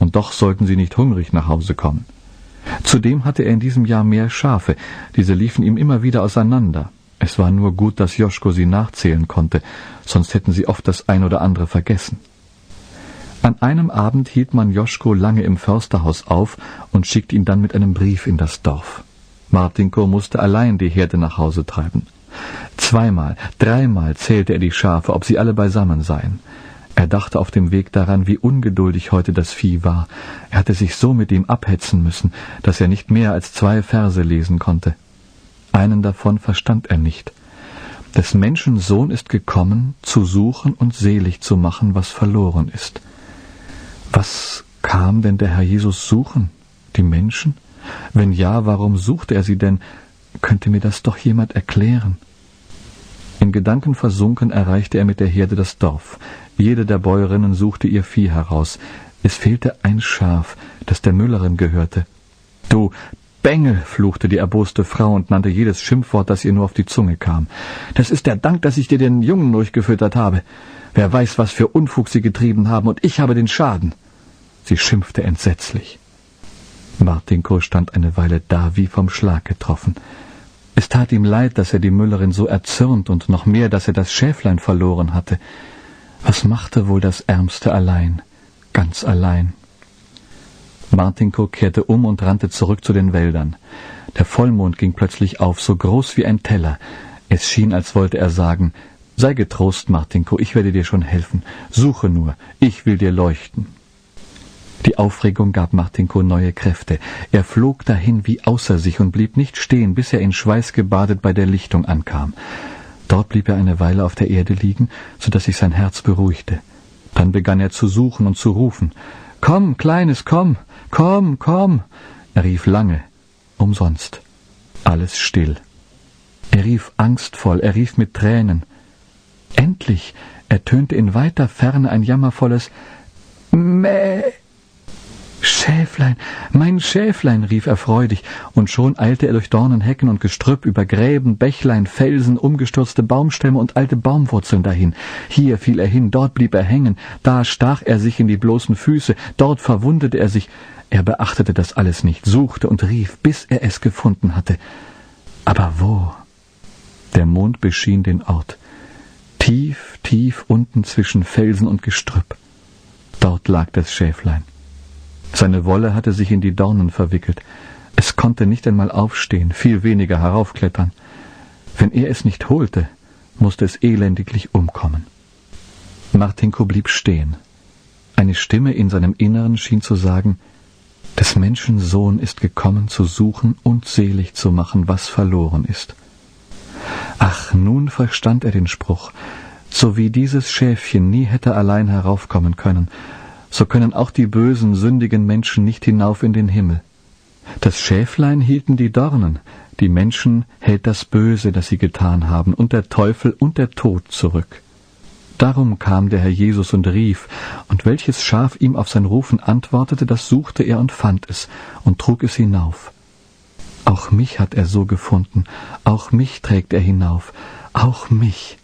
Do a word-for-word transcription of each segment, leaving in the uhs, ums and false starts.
und doch sollten sie nicht hungrig nach Hause kommen. Zudem hatte er in diesem Jahr mehr Schafe, diese liefen ihm immer wieder auseinander. Es war nur gut, dass Joschko sie nachzählen konnte, sonst hätten sie oft das ein oder andere vergessen. An einem Abend hielt man Joschko lange im Försterhaus auf und schickte ihn dann mit einem Brief in das Dorf. Martinko musste allein die Herde nach Hause treiben. Zweimal, dreimal zählte er die Schafe, ob sie alle beisammen seien. Er dachte auf dem Weg daran, wie ungeduldig heute das Vieh war. Er hatte sich so mit ihm abhetzen müssen, dass er nicht mehr als zwei Verse lesen konnte. Einen davon verstand er nicht. Des Menschen Sohn ist gekommen, zu suchen und selig zu machen, was verloren ist. Was kam denn der Herr Jesus suchen? Die Menschen? Wenn ja, warum suchte er sie denn? Könnte mir das doch jemand erklären? In Gedanken versunken erreichte er mit der Herde das Dorf. Jede der Bäuerinnen suchte ihr Vieh heraus. Es fehlte ein Schaf, das der Müllerin gehörte. »Du Bengel«, fluchte die erboste Frau und nannte jedes Schimpfwort, das ihr nur auf die Zunge kam. »Das ist der Dank, dass ich dir den Jungen durchgefüttert habe. Wer weiß, was für Unfug sie getrieben haben, und ich habe den Schaden.« Sie schimpfte entsetzlich. Martinko stand eine Weile da, wie vom Schlag getroffen. Es tat ihm leid, dass er die Müllerin so erzürnt und noch mehr, dass er das Schäflein verloren hatte. Was machte wohl das Ärmste allein, ganz allein? Martinko kehrte um und rannte zurück zu den Wäldern. Der Vollmond ging plötzlich auf, so groß wie ein Teller. Es schien, als wollte er sagen, »Sei getrost, Martinko, ich werde dir schon helfen. Suche nur, ich will dir leuchten.« Die Aufregung gab Martinko neue Kräfte. Er flog dahin wie außer sich und blieb nicht stehen, bis er in Schweiß gebadet bei der Lichtung ankam. Dort blieb er eine Weile auf der Erde liegen, so dass sich sein Herz beruhigte. Dann begann er zu suchen und zu rufen. »Komm, Kleines, komm, komm, komm!« Er rief lange, umsonst. Alles still. Er rief angstvoll, er rief mit Tränen. Endlich ertönte in weiter Ferne ein jammervolles »Mäh«. »Schäflein, mein Schäflein«, rief er freudig, und schon eilte er durch Dornenhecken und Gestrüpp, über Gräben, Bächlein, Felsen, umgestürzte Baumstämme und alte Baumwurzeln dahin. Hier fiel er hin, dort blieb er hängen, da stach er sich in die bloßen Füße, dort verwundete er sich. Er beachtete das alles nicht, suchte und rief, bis er es gefunden hatte. Aber wo? Der Mond beschien den Ort. Tief, tief unten zwischen Felsen und Gestrüpp. Dort lag das Schäflein. Seine Wolle hatte sich in die Dornen verwickelt. Es konnte nicht einmal aufstehen, viel weniger heraufklettern. Wenn er es nicht holte, musste es elendiglich umkommen. Martinko blieb stehen. Eine Stimme in seinem Inneren schien zu sagen, des Menschen Sohn ist gekommen, zu suchen und selig zu machen, was verloren ist. Ach, nun verstand er den Spruch. So wie dieses Schäfchen nie hätte allein heraufkommen können, so können auch die bösen, sündigen Menschen nicht hinauf in den Himmel. Das Schäflein hielten die Dornen, die Menschen hält das Böse, das sie getan haben, und der Teufel und der Tod zurück. Darum kam der Herr Jesus und rief, und welches Schaf ihm auf sein Rufen antwortete, das suchte er und fand es und trug es hinauf. Auch mich hat er so gefunden, auch mich trägt er hinauf, auch mich.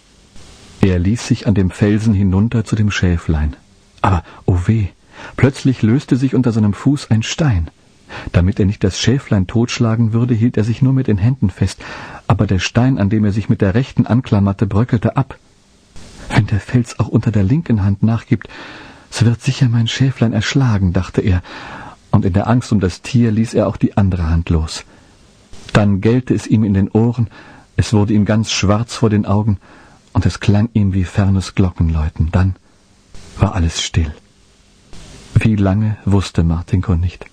Er ließ sich an dem Felsen hinunter zu dem Schäflein. Aber, oh weh, plötzlich löste sich unter seinem Fuß ein Stein. Damit er nicht das Schäflein totschlagen würde, hielt er sich nur mit den Händen fest, aber der Stein, an dem er sich mit der rechten anklammerte, bröckelte ab. Wenn der Fels auch unter der linken Hand nachgibt, so wird sicher mein Schäflein erschlagen, dachte er, und in der Angst um das Tier ließ er auch die andere Hand los. Dann gellte es ihm in den Ohren, es wurde ihm ganz schwarz vor den Augen, und es klang ihm wie fernes Glockenläuten. Dann war alles still. Wie lange, wusste Martinko nicht.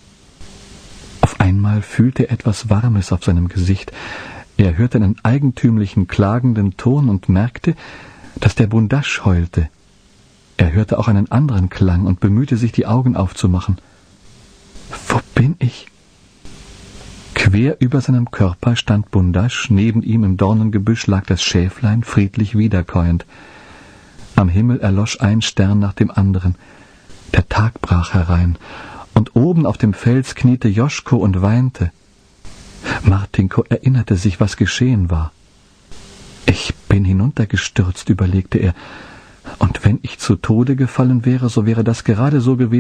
Auf einmal fühlte er etwas Warmes auf seinem Gesicht. Er hörte einen eigentümlichen, klagenden Ton und merkte, dass der Bundasch heulte. Er hörte auch einen anderen Klang und bemühte sich, die Augen aufzumachen. Wo bin ich? Quer über seinem Körper stand Bundasch, neben ihm im Dornengebüsch lag das Schäflein, friedlich wiederkäuend. Am Himmel erlosch ein Stern nach dem anderen. Der Tag brach herein, und oben auf dem Fels kniete Joschko und weinte. Martinko erinnerte sich, was geschehen war. Ich bin hinuntergestürzt, überlegte er, und wenn ich zu Tode gefallen wäre, so wäre das gerade so gewesen,